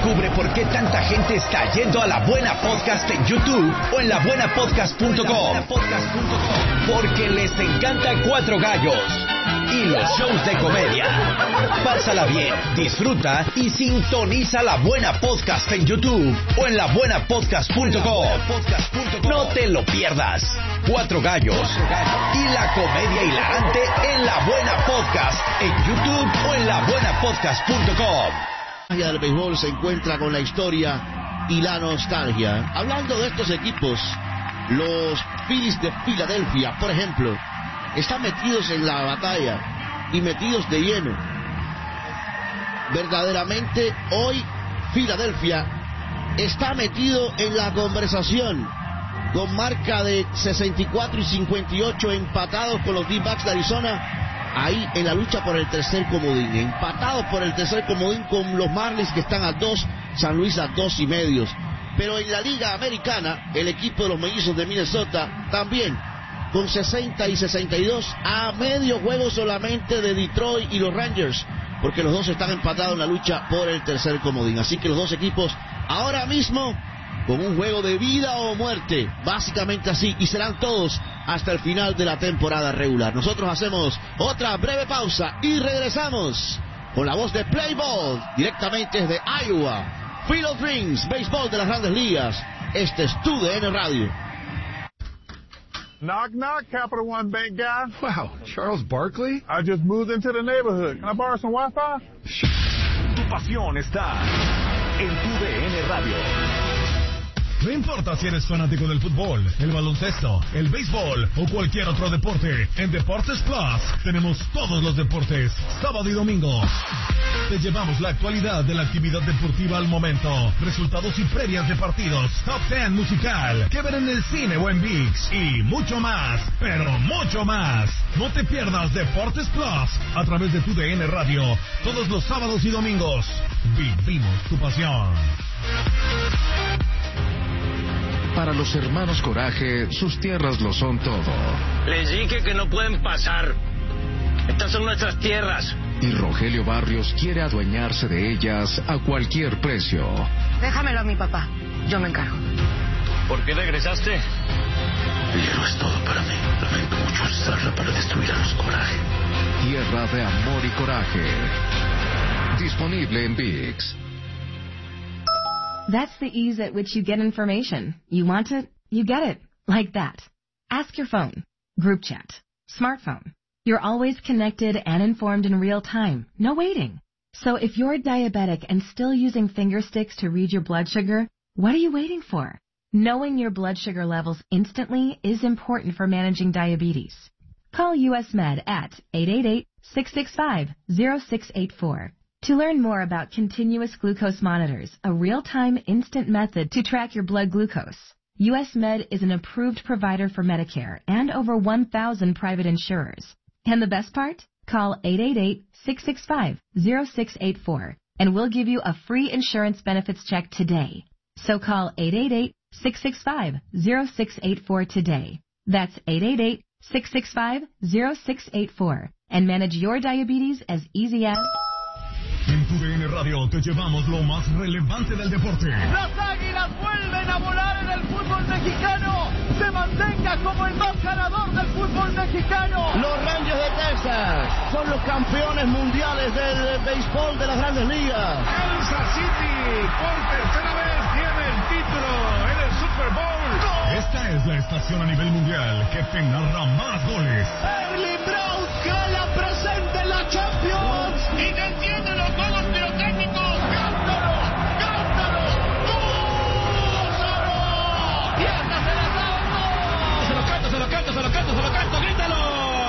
Descubre por qué tanta gente está yendo a La Buena Podcast en YouTube o en labuenapodcast.com. Porque les encanta Cuatro Gallos y los shows de comedia. Pásala bien, disfruta y sintoniza La Buena Podcast en YouTube o en labuenapodcast.com. No te lo pierdas. Cuatro Gallos y la comedia hilarante en La Buena Podcast en YouTube o en labuenapodcast.com. La magia del béisbol se encuentra con la historia y la nostalgia. Hablando de estos equipos, los Phillies de Filadelfia, por ejemplo, están metidos en la batalla y metidos de lleno. Verdaderamente, hoy Filadelfia está metido en la conversación, con marca de 64 y 58 empatados con los D-backs de Arizona. Ahí en la lucha por el tercer comodín, empatados por el tercer comodín con los Marlins, que están a 2, San Luis a 2.5. Pero en la Liga Americana, el equipo de los Mellizos de Minnesota también con 60 y 62, a medio juego solamente de Detroit y los Rangers, porque los dos están empatados en la lucha por el tercer comodín. Así que los dos equipos ahora mismo con un juego de vida o muerte, básicamente así, y serán todos hasta el final de la temporada regular. Nosotros hacemos otra breve pausa y regresamos con la voz de Play Ball, directamente desde Iowa. Field of Dreams, béisbol de las Grandes Ligas. Este es TUDN Radio. Knock, knock, Capital One Bank guy. Wow, Charles Barkley? I just moved into the neighborhood. Can I borrow some Wi-Fi? Tu pasión está en TUDN Radio. No importa si eres fanático del fútbol, el baloncesto, el béisbol o cualquier otro deporte, en Deportes Plus tenemos todos los deportes, sábado y domingo. Te llevamos la actualidad de la actividad deportiva al momento, resultados y previas de partidos, top 10 musical, que ver en el cine o en ViX y mucho más, pero mucho más. No te pierdas Deportes Plus a través de TUDN Radio, todos los sábados y domingos. Vivimos tu pasión. Para los hermanos Coraje, sus tierras lo son todo. Les dije que no pueden pasar. Estas son nuestras tierras. Y Rogelio Barrios quiere adueñarse de ellas a cualquier precio. Déjamelo a mi papá. Yo me encargo. ¿Por qué regresaste? El hierro es todo para mí. Lamento mucho usarla para destruir a los Coraje. Tierra de amor y coraje. Disponible en ViX. That's the ease at which you get information. You want it, you get it. Like that. Ask your phone. Group chat. Smartphone. You're always connected and informed in real time. No waiting. So if you're diabetic and still using finger sticks to read your blood sugar, what are you waiting for? Knowing your blood sugar levels instantly is important for managing diabetes. Call US Med at 888-665-0684. To learn more about continuous glucose monitors, a real-time instant method to track your blood glucose, US Med is an approved provider for Medicare and over 1,000 private insurers. And the best part? Call 888-665-0684 and we'll give you a free insurance benefits check today. So call 888-665-0684 today. That's 888-665-0684 and manage your diabetes as easy as... En TUDN Radio te llevamos lo más relevante del deporte. Las Águilas vuelven a volar en el fútbol mexicano. Se mantenga como el más ganador del fútbol mexicano. Los Rangers de Texas son los campeones mundiales del béisbol de las Grandes Ligas. Kansas City por tercera vez tiene el título en el Super Bowl. Esta es la estación a nivel mundial que te narra más goles. Erling Braut gana presente en la Champions. Y te entiende los juegos pirotécnicos. ¡Cántalo! ¡Cántalo! ¡Gózalo! ¡Y esta se la damos! ¡Se lo canto, se lo canto, se lo canto, se lo canto! ¡Grítalo!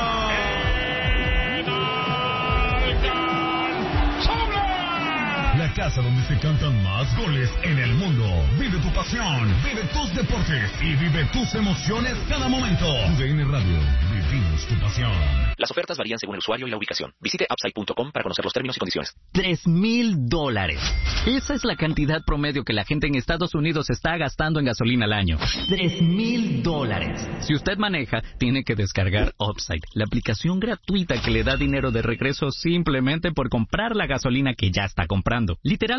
La casa donde se cantan más goles en el mundo. Vive tu pasión, vive tus deportes y vive tus emociones cada momento. TUDN Radio, vivimos tu pasión. Las ofertas varían según el usuario y la ubicación. Visite upside.com para conocer los términos y condiciones. $3,000. Esa es la cantidad promedio que la gente en Estados Unidos está gastando en gasolina al año. $3,000. Si usted maneja, tiene que descargar Upside, la aplicación gratuita que le da dinero de regreso simplemente por comprar la gasolina que ya está comprando. Literal.